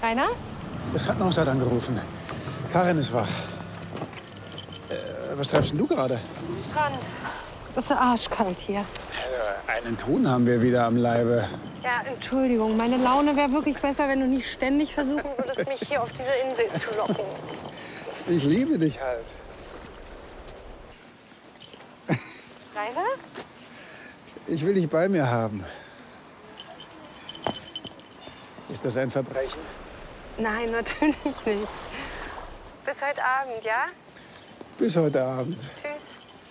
Rainer? Das Krankenhaus hat angerufen. Karin ist wach. Was treibst denn du gerade? Strand. Es ist arschkalt hier. Einen Ton haben wir wieder am Leibe. Ja, Entschuldigung. Meine Laune wäre wirklich besser, wenn du nicht ständig versuchen würdest, mich hier auf diese Insel zu locken. Ich liebe dich halt. Rainer? Ich will dich bei mir haben. Ist das ein Verbrechen? Nein, natürlich nicht. Bis heute Abend, ja? Bis heute Abend. Tschüss.